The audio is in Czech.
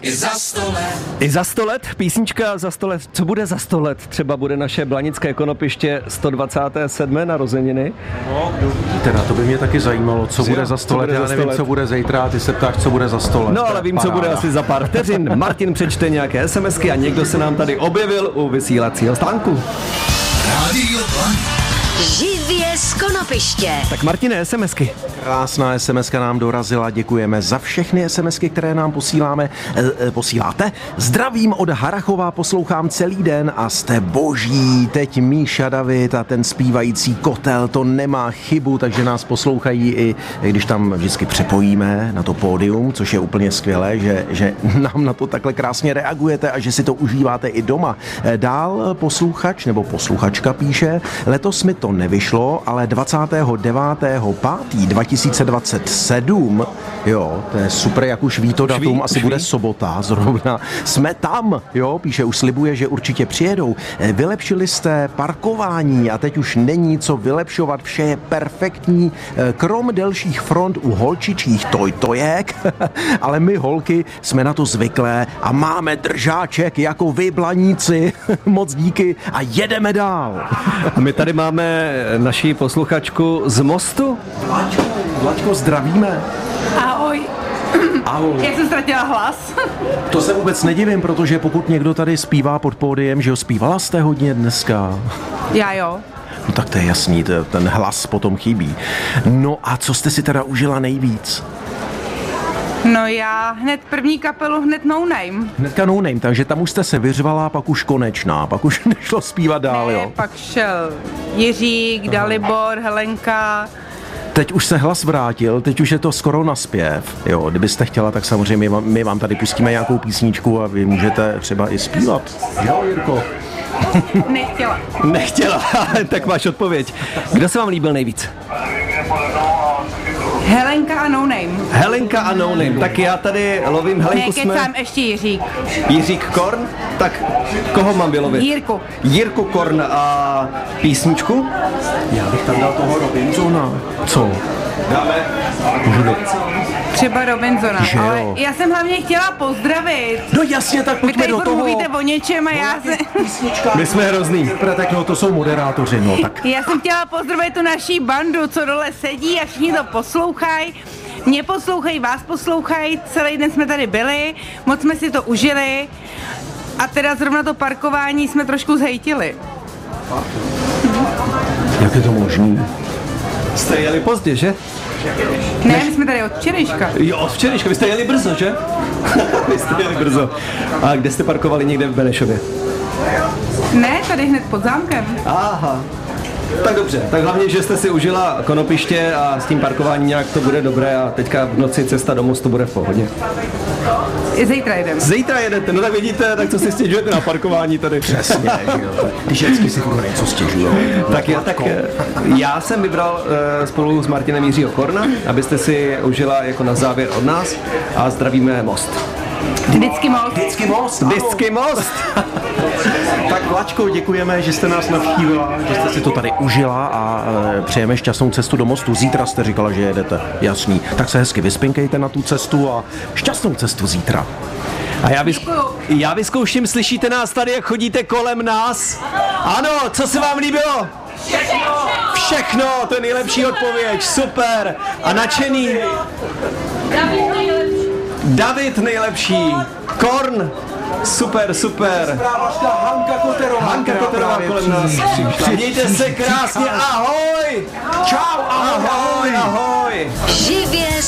I za 100 let. I za 100 let, písnička za 100 let. Co bude za 100 let? Třeba bude naše blanické konopiště 127. narozeniny. No, kdo ví, teda to by mě taky zajímalo, co bude za 100 let. Já nevím, co bude zítra, a ty se ptáš, co bude za 100 let. No, ale vím, co bude asi za pár vteřin. Martin přečte nějaké SMSky a někdo se nám tady objevil u vysílacího stánku. Rádio Blank. Živě z konopiště. Tak Martine, SMSky. Krásná SMSka nám dorazila, děkujeme za všechny SMSky, které nám posíláte. Zdravím od Harachova, poslouchám celý den a jste boží. Teď Míša David a ten zpívající kotel, to nemá chybu, takže nás poslouchají i když tam vždycky přepojíme na to pódium, což je úplně skvělé, že nám na to takhle krásně reagujete a že si to užíváte i doma. Dál posluchač nebo posluchačka píše, letos mi to nevyšlo, ale 29.5.2027, jo, to je super, jak už ví to datum, asi bude sobota zrovna, jsme tam, jo, píše, už slibuje, že určitě přijedou. Vylepšili jste parkování a teď už není co vylepšovat, vše je perfektní, krom delších front u holčičích tojtojek, ale my holky jsme na to zvyklé a máme držáček jako vy blaníci, moc díky a jedeme dál. A my tady máme naši posluchačku z Mostu. Vlaďko, zdravíme. Ahoj. Ahoj. Jak jsem ztratila hlas? To se vůbec nedivím, protože pokud někdo tady zpívá pod pódiem, že ho zpívala jste hodně dneska. Já jo. No tak to je jasný, ten hlas potom chybí. No a co jste si teda užila nejvíc? No já hned první kapelu, hned No Name. Hnedka No Name, takže tam už jste se vyřvala, pak už konečná, pak už nešlo zpívat dál, Ne, jo? pak šel Jiřík, Dalibor, Helenka. Teď už se hlas vrátil, teď už je to skoro na zpěv, jo, kdybyste chtěla, tak samozřejmě my vám tady pustíme nějakou písničku a vy můžete třeba i zpívat, jo, Jirko? Nechtěla. Tak máš odpověď. Kdo se vám líbil nejvíc? Helenka a No Name. Helenka a No Name. Tak já tady lovím Helenku, Nekecám, ještě Jiřík. Jiřík Korn. Tak koho mám vylovit? Jirku Korn a písničku? Já bych tam dal toho Robinsona. Co? Dáme. Třeba Robinsona, Že jo. ale já jsem hlavně chtěla pozdravit. No jasně, tak Vy pojďme tady do toho. mluvíte o něčem a já se... My jsme hrozný. Tak no, to jsou moderátoři, no tak. Já jsem chtěla pozdravit tu naší bandu, co dole sedí a všichni to poslouchají. Mě poslouchají, vás poslouchají, celý den jsme tady byli, moc jsme si to užili a teda zrovna to parkování jsme trošku zhejtili. Jak je to možný? Jste jeli pozdě, že? Ne, my jsme tady od včerejška. Jo, od včerejška. Vy jste jeli brzo, že? Vy jste jeli brzo. A kde jste parkovali? Někde v Benešově? Ne, tady hned pod zámkem. Aha. Tak dobře, tak hlavně, že jste si užila konopiště a s tím parkováním nějak to bude dobré a teďka v noci cesta do Mostu bude v pohodě. I zítra jedeme. Zítra jedete, no tak vidíte, tak co si stěžujete na parkování tady. Přesně, že jo. Ty vždycky si furt něco stěžujou. Já jsem vybral spolu s Martinem Jiřího Korna, abyste si užila jako na závěr od nás a zdravíme Most. Vždycky most. Vždycky most. Vždycky Most! Tak Vlačko, děkujeme, že jste nás navštívila, že jste si to tady užila a přejeme šťastnou cestu do Mostu. Zítra jste říkala, že jedete, jasný. Tak se hezky vyspinkejte na tu cestu a šťastnou cestu zítra. A já vyzkouším, slyšíte nás tady, jak chodíte kolem nás? Ano, co se vám líbilo? Všechno, to je nejlepší odpověď, super. A nadšený? David nejlepší. Korn. Super. Hanka Koterová kolem nás. Mějte se krásně, ahoj. Čau, ahoj. Ahoj. Živě